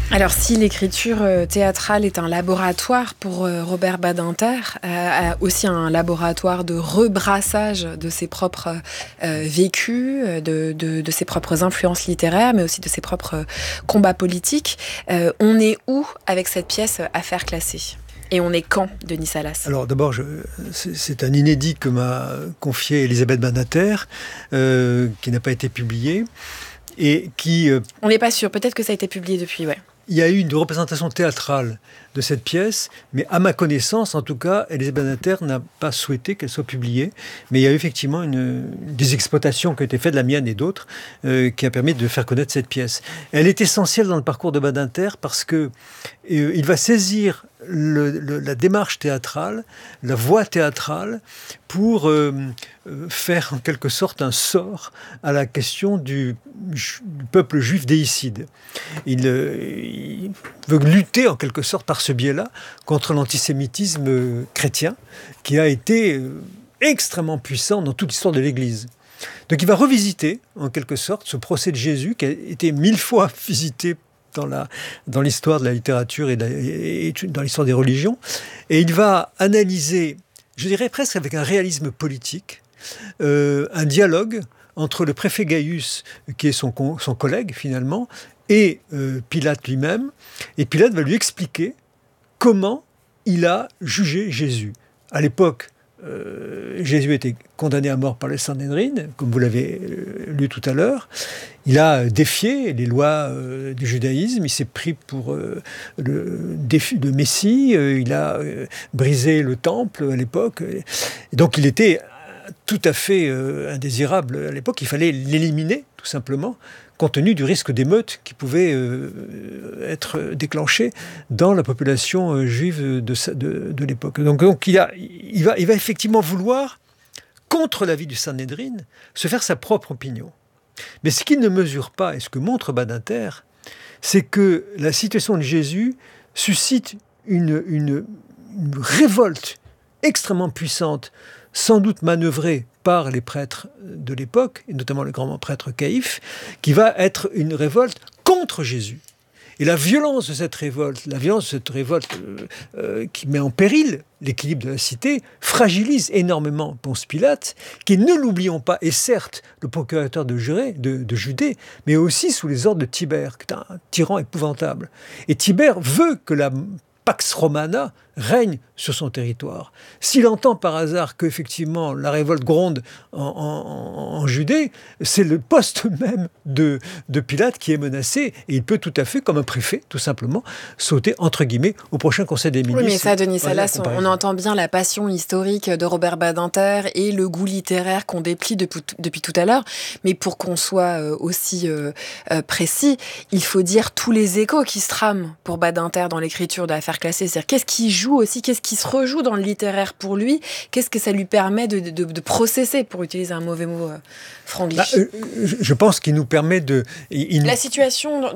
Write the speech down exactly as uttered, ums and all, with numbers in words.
Alors, si l'écriture euh, théâtrale est un laboratoire pour euh, Robert Badinter, euh, aussi un laboratoire de rebrassage de ses propres euh, vécus, de, de, de ses propres influences littéraires, mais aussi de ses propres euh, combats politiques, euh, on est où avec cette pièce Affaires classées ? Et on est quand, Denis Salas ? Alors d'abord, je, c'est, c'est un inédit que m'a confié Elisabeth Badinter, euh, qui n'a pas été publié, et qui... Euh, on n'est pas sûr, peut-être que ça a été publié depuis, ouais. Il y a eu une représentation théâtrale de cette pièce, mais à ma connaissance, en tout cas, Elisabeth Badinter n'a pas souhaité qu'elle soit publiée. Mais il y a eu effectivement une, des exploitations qui ont été faites, de la mienne et d'autres, euh, qui a permis de faire connaître cette pièce. Elle est essentielle dans le parcours de Badinter parce que euh, il va saisir le, le, la démarche théâtrale, la voix théâtrale, pour euh, faire en quelque sorte un sort à la question du, du peuple juif déicide. Il, il veut lutter en quelque sorte par ce biais-là contre l'antisémitisme chrétien qui a été extrêmement puissant dans toute l'histoire de l'Église. Donc il va revisiter en quelque sorte ce procès de Jésus qui a été mille fois visité dans, la, dans l'histoire de la littérature et, de la, et dans l'histoire des religions, et il va analyser, je dirais presque avec un réalisme politique, euh, un dialogue entre le préfet Gaius, qui est son, son collègue finalement, et euh, Pilate lui-même. Et Pilate va lui expliquer comment il a jugé Jésus. À l'époque, euh, Jésus était condamné à mort par le Sanhédrin, comme vous l'avez euh, lu tout à l'heure. Il a défié les lois euh, du judaïsme, il s'est pris pour euh, le défi de Messie, euh, il a euh, brisé le temple à l'époque. Et donc il était tout à fait euh, indésirable à l'époque, il fallait l'éliminer tout simplement, compte tenu du risque d'émeute qui pouvait euh, être déclenché dans la population euh, juive de, de, de l'époque. Donc, donc il, a, il, va, il va effectivement vouloir, contre l'avis du Sanhédrin, se faire sa propre opinion. Mais ce qu'il ne mesure pas, et ce que montre Badinter, c'est que la situation de Jésus suscite une, une, une révolte extrêmement puissante, sans doute manœuvrée par les prêtres de l'époque, et notamment le grand prêtre Caïphe, qui va être une révolte contre Jésus. Et la violence de cette révolte, la violence de cette révolte euh, euh, qui met en péril l'équilibre de la cité, fragilise énormément Ponce Pilate, qui, ne l'oublions pas, est certes le procurateur de, Jurée, de, de Judée, mais aussi sous les ordres de Tibère, qui est un tyran épouvantable. Et Tibère veut que la Pax Romana règne sur son territoire. S'il entend par hasard qu'effectivement la révolte gronde en, en, en Judée, c'est le poste même de, de Pilate qui est menacé, et il peut tout à fait, comme un préfet, tout simplement, sauter, entre guillemets, au prochain Conseil des ministres. Oui, mais ça, Denis Salas, on, on entend bien la passion historique de Robert Badinter et le goût littéraire qu'on déplie depuis, depuis tout à l'heure, mais pour qu'on soit aussi euh, précis, il faut dire tous les échos qui se trament pour Badinter dans l'écriture d'Affaires classées. C'est-à-dire, qu'est-ce qui joue aussi, qu'est-ce qui se rejoue dans le littéraire pour lui, qu'est-ce que ça lui permet de, de, de processer, pour utiliser un mauvais mot euh, franglish. Bah, euh, je pense qu'il nous permet de... Il, La situation